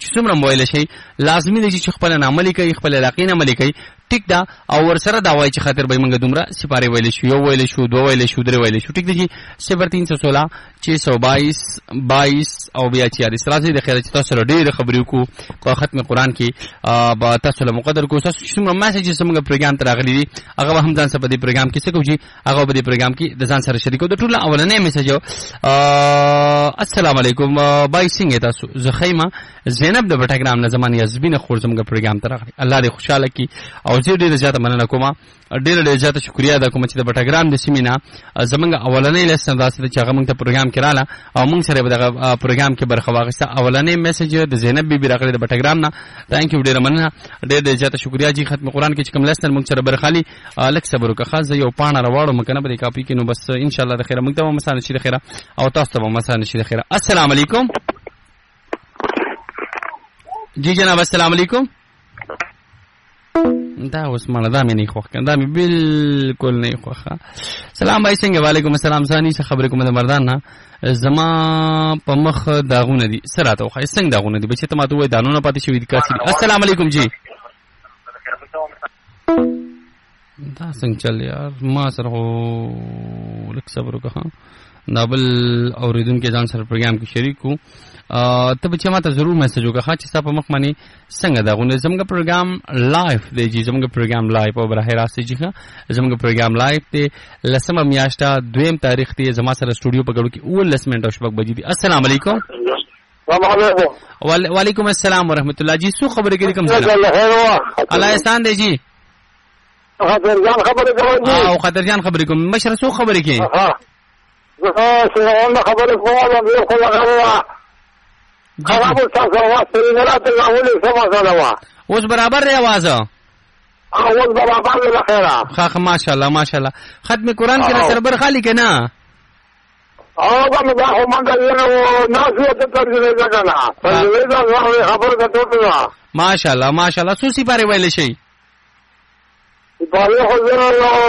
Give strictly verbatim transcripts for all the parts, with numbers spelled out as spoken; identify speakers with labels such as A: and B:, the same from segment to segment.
A: چې څومره موبایل شي لازمي دی چې خپل عمل کوي خپل علاقې نه عمل کوي ټیک دا او ورسره دا وایي چې خاطر به موږ دومره سپاره ویل شو یو ویل شو دوه ویل شو درې ویل شو ټیک دی صفر تین سو سولہ چھ سو بائیس بائیس او بیا چھیالیس راځي د خیر چې تاسو ډېر خبرې کو کو ختم قرآن کې با تاسو له مقدر کو تاسو څومره میسجز موږ پروګرام ته راغلي دي هغه هم ځان سره په دې پروګرام کې څه کوي هغه په دې پروګرام کې د ځان سره شریکو د ټول اولنې میسج السلام علیکم بای څنګه تاسو زخیمه زینب د بټګرام نه زمانه یزبینه خور زموږ پروګرام ته راغلي الله دې خوشاله کی او زه ډېر زیاته مننه کوم ډېر ډېر زیاته شکریا ده کوم چې د بټګرام د سیمینا زمونږ اولنې لیسن داسې چې هغه موږ ته پروګرام کې رااله او موږ سره به دغه پروګرام کې برخه واخیسته اولنې میسج د زینب بیبي راغلی د بټګرام نه ثانک یو ډېر مننه ډېر ډېر زیاته شکریا جی ختم قرآن کې چې کوم لیسن موږ سره برخالي لک صبر وکړه خاص یو پاڼه راوړم کنه په دې کاپي کې نو بس ان شاء الله د خیره موږ ته مسانه شي د خیره او تاسو ته مسانه شي د خیره السلام علیکم جی جناب السلام علیکم دا اوس مړه دا مې نه خوښ کنه دا مې بالکل نه خوښه سلام بھائی څنګه وعلیکم السلام ثاني څه خبرې کوم د مردان نه زما په مخ داغونه دي سراته خو څنګه داغونه دي بچې ته ماته وای دانونه پاتې شوې دي کاسي السلام علیکم جی دا څنګه چل یار ما سره لک صبر وکړه دا بل اوریدونکو ځان سره پروګرام کې شریک وو ته به چې ماته ضرور میسج وکړه چې تاسو په مخ باندې څنګه دا غونډه زموږ پروګرام لایف دی چې زموږ پروګرام لایف او براه راست چې زموږ پروګرام لایف دی لسمه میاشته دویم تاریخ دی زما سره سټوډیو په ګړو کې اول لسمنټ او شپږ بجې دي السلام علیکم وعلیکم السلام ورحمۃ اللہ جی سو خبرې کې کوم ځای الله احسان دی جی
B: خطرجان خبرې کوم
A: او خطرجان خبرې کوم مشر سو خبرې کې
B: ها زه خبرې کوم یو خو هغه خراب تاسو واسطه نه راته غوړې سما سره وا
A: اوس برابر دی आवाज
B: اوس برابر دی خیره
A: خا ماشاءالله ماشاءالله ختم قرآن کې سربر خالی کنه
B: او باندې دا هم دا یو ناسو ته ترجمه وکړه ترجمه دا خبر کټوټه
A: ماشاءالله ماشاءالله سوسی پاره ویل شي
B: پاره خو زه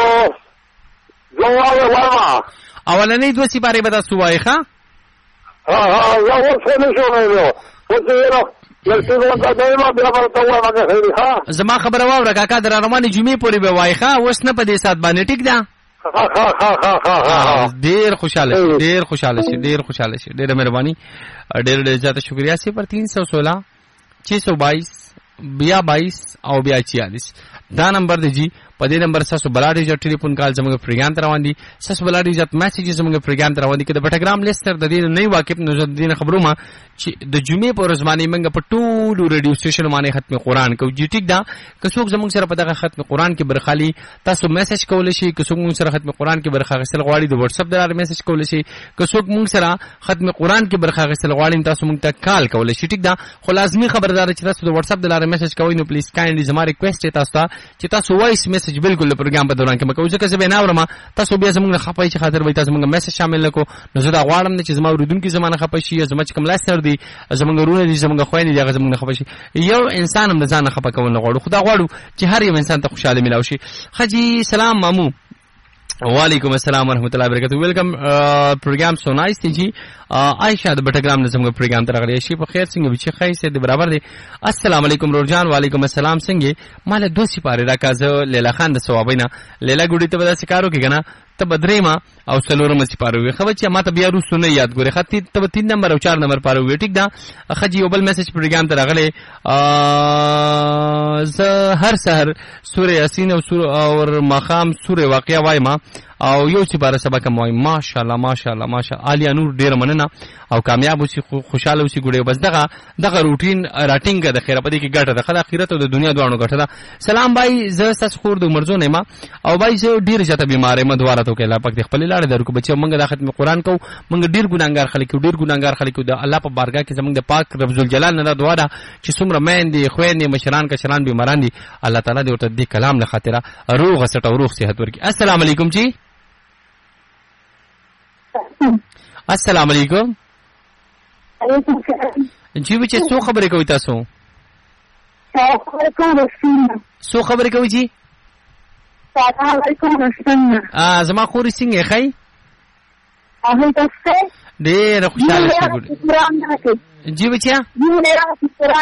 B: جواب ورما
A: اولنې دوه سی پاره به تاسو وایي ښا
B: ها ها زه ورته نشم ویلو اوس یو لکه دا دایمه بیا ورته وایم ها
A: زما خبره واوره کاکا در روانې جمعې پورې به وای ښا اوس نه په دې سات باندې ټیک ده
B: ها ها ها ها
A: ډېر خوشاله شي ډېر خوشاله شي ډېر خوشاله شي ډېر مهرباني ډېر ډېر زیاته شکریا صفر تین سو سولہ چھ سو بائیس بیا بائیس او بیا چھیالیس دا نمبر دی جی په دې نمبر ساسو بلاډي جو ټلیفون کال زموږ پروګرام ته روان دي ساسو بلاډي جو میسیجز زموږ پروګرام ته روان دي کله بټګرام لیستر د دې نه واقف نو د دې خبرو ما چې د جمعې په ورځ باندې موږ په ټولو ریډیو سټیشن باندې ختم قرآن کو جی ټیک دا که څوک زموږ سره په دغه ختم قرآن کې برخالي تاسو میسج کول شي که څوک موږ سره ختم قرآن کې برخه غسل غواړي د واتس اپ دلاره میسج کول شي که څوک موږ سره ختم قرآن کې برخه غسل غواړي تاسو موږ ته کال کول شي ټیک دا خو لازمي خبردار چې تاسو د واتس اپ دلاره میسج کوئ نو پلیز کایندلی زما ریکوست تاسو ته چې تاسو وایس میسج بالکل د پروګرام په دوران کې مکو ځکه چې به نه اورم تاسو بیا زموږ خپای چې خاطر وای تاسو موږ میسج شامل نکو نو زه دا غواړم چې زما اوریدونکو زمانه خپای شي زما چې کوم لاستر دي زموږ ورونه دي زموږ خويندې دي زموږ خپای شي یو انسان هم ځان خپه کول نه غواړو خدا غواړو چې هر یو انسان ته خوشاله ملاوي شي خجی سلام مامو وعلیکم السلام ورحمۃ اللہ وبرکاتہ ویلکم پروګرام سو نایس جی عائشہ د بټګرام نه زموږ پروګرام ته راغلی شي په خیر څنګه بچی خیر سي د برابر دي السلام علیکم رورجان وعلیکم السلام څنګه مال دو سپاره راکازه لیلا خان د ثوابینا لیلا ګوډی ته ودا سکارو کې کنه ته بدریما او څلورم سپاره وي خو چې ماته بیا روسو نه یاد ګوري خطي ته تین نمبر او چار نمبر پاره وي ټیک دا خجی یو بل میسج پروګرام ته راغلی ز هر سحر سوره یاسین او سوره اور مقام سوره واقعا وایما او یو چې بار سبا کوم وای ماشاءالله ماشاءالله ماشاءالله عالیه نور ډیر مننه او کامیاب اوسې خوشاله اوسې ګډه بس دغه دغه روټین راټینګ د خیره پدې کې ګټه د خدای اخرت او د دنیا دوانو ګټه ده سلام بھائی ز تاسو خور د مرزو نه ما او بھائی زه ډیر چاته بیمارې ما دواره ته کله پک د خپل لاړ درکو بچو موږ د ختم قرآن کو موږ ډیر ګناګار خلک ډیر ګناګار خلک د الله په بارګه کې زموږ د پاک رب ذوالجلال نه دعا ده چې څومره مین دي خويندې مشران کشران بیماران دي الله تعالی دې ورته دې کلام له خاطره روغ سټ او روغ صحت ورکړي السلام علیکم جی السلام علیکم جی بچے سو خبرې کوي تاسو سو خبرې کوي جی ا زما خوري څنګه خای
C: هغه تاسو
A: ډېر خوشاله شي جی بچیا